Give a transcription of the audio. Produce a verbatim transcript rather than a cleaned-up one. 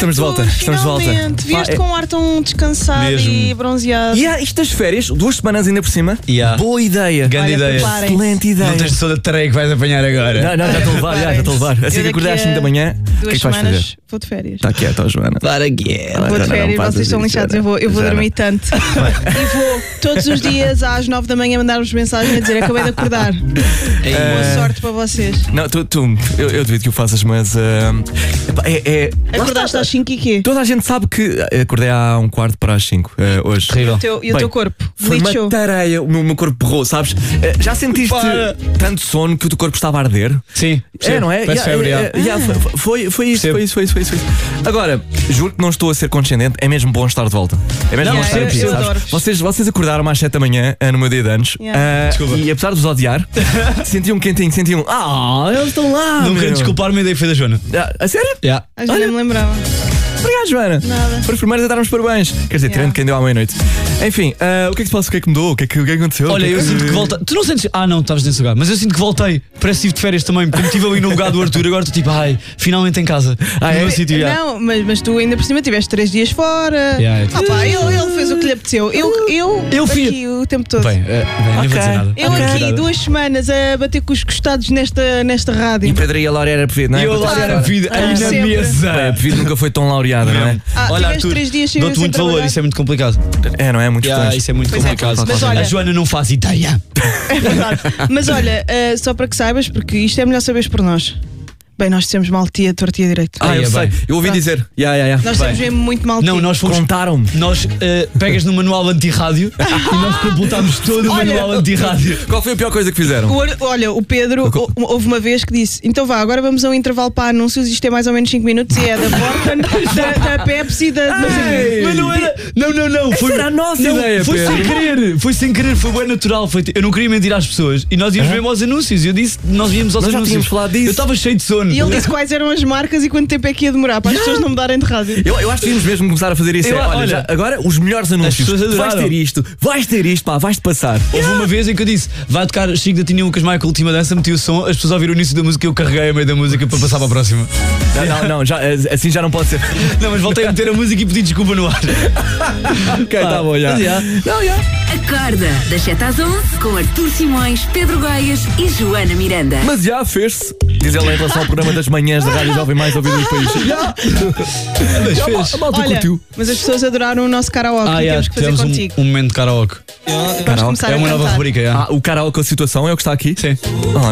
estamos de volta. Estamos de volta. Vieste Pá, é- com um ar tão descansado Mesmo. e bronzeado. E há isto das férias, duas semanas ainda por cima. Yeah. Boa ideia. Grande Olha, ideia. preparem-se. Excelente ideia. Não tens noção da tarefa que vais apanhar agora. Não, não, já estou a levar, já, já estou a levar. Assim Eu que daqui acordar às a cinco da manhã, o que é Duas que vais fazer? semanas vou de férias. Está quieto, ó, Joana. Para que é. Vou de Joana, férias, não fazes vocês estão isso, lixados. Eu vou, eu vou Joana. dormir tanto. E vou todos os dias às nove da manhã mandar-vos mensagem a dizer: acabei de acordar. Boa sorte para vocês. Não, tu, tu eu, eu duvido que o faças, mas. ah, epá, é, é, lá Acordaste está. às cinco e quê? Toda a gente sabe que ah, acordei há um quarto para as cinco ah, hoje. Terrível. O teu- E o Bem, teu corpo? Foi Lixou. uma tareia, o meu, o meu corpo berrou, sabes? Ah, já sentiste Para. tanto sono que o teu corpo estava a arder? Sim, É, não é? Parece Yeah, febre, yeah, yeah. yeah, foi- foi, foi isso, Percebo. foi isso, foi isso, foi isso, foi isso. Agora, juro que não estou a ser condescendente, é mesmo bom estar de volta. É mesmo Não, bom estar eu- aqui, eu sabes? adoro-vos. Vocês, vocês acordaram às sete da manhã ah, no meu dia de anos Yeah. ah, Desculpa. e apesar de vos odiar, sentiam um quentinho, sentiam, ah, eles estão lá. Não meu. quero desculpar-me, a ideia foi da Joana. Ah, a sério? Yeah. Às vezes não me lembrava. Obrigado, Joana. Nada. Para os primeiros a dar-nos parabéns. Quer dizer, Yeah. tirando quem deu à meia-noite. Enfim, ah, o que é que se passa? O que é que mudou? O que é que, o que, é que aconteceu? Olha, O que é eu que- sinto que voltei. Tu não sentes. Ah, não, estavas nesse lugar. Mas eu sinto que voltei. Parece que estive de férias também. Como estive ali no lugar do Arthur, agora estou tipo, ai, finalmente em casa. Ah, no é? meu sítio, yeah. Não, mas, mas tu ainda por cima tiveste três dias fora. Yeah, é Ah, pá, ele, ele fez o que lhe apeteceu. Eu, eu, Eu fiz- aqui o tempo todo. Bem, eh, bem, nem vou dizer Ok. nada. eu Nem vou dizer aqui nada. duas semanas a bater com os costados nesta, nesta E rádio. o Pedro e a Laura era Pevido, não é? E eu lá era a vida Ah, aí na sempre. mesa. Bem, a Pevido nunca foi tão laureada, não é? Ah, Olha, tiveste Arthur, três dias sem dou-te sem muito valor, trabalhar. isso é muito complicado. É, não é? Muito Yeah, feliz. isso é muito Pois é, complicado. mas olha- A Joana não faz ideia. É verdade. Mas olha, ah, só para que saibas, porque isto é melhor saberes por nós. Bem, nós dissemos mal tia, tortia direito. Ah, Ai, eu é sei. bem. Eu ouvi Pronto. dizer. Yeah, yeah, yeah. Nós bem. temos mesmo muito mal Não, tia. nós fomos. Contaram-me. Nós eh, pegas no manual anti-rádio e nós completámos todo o Olha, manual anti-rádio. Qual foi a pior coisa que fizeram? O Ar- Olha, o Pedro, Co- hou- houve uma vez que disse: então vá, agora vamos a um intervalo para anúncios. Isto é mais ou menos cinco minutos e é da Vorten, da, da Pepsi, da. da- Ei! Mas não era. Não, não, não. Foi, era a nossa não, ideia, Foi Pedro. sem querer. Foi sem querer. Foi bem natural. Foi, eu não queria mentir às pessoas. E nós íamos mesmo aos anúncios. Eu disse: nós íamos aos Nós já anúncios. tínhamos falado disso. Eu estava cheio de sono. E ele disse quais eram as marcas e quanto tempo é que ia demorar para as pessoas não mudarem de rádio. Eu, eu acho que devíamos mesmo começar a fazer isso. Eu- É, olha, olha, já- agora os melhores anúncios. pessoas Vais adoraram. ter isto, vais ter isto, pá, vais-te passar. Houve uma vez em que eu disse: vai tocar Chico da Tina e Lucas Michael, última dança, meti o som, as pessoas ouviram o início da música e eu carreguei a meio da música para passar para a próxima. Não, não, não, já, assim já não pode ser. Não, mas voltei a meter a música e pedi desculpa no ar. Ok, tá bom, já. Mas, já. Não, já. Acorda, das sete às onze, com Artur Simões, Pedro Gaias e Joana Miranda. Mas já fez-se. Diz ela em relação ao programa das manhãs da Rádio Jovem mais ouvido do país. Já. Mas Já, fez. a malta Olha, curtiu. mas as pessoas adoraram o nosso karaoke Ah, e yeah, temos que fazer tivemos contigo. um, um momento de karaoke. Vamos começar É a uma nova cantar. rubrica, yeah. Ah, o karaoke, a situação é o que está aqui? Sim. Ah,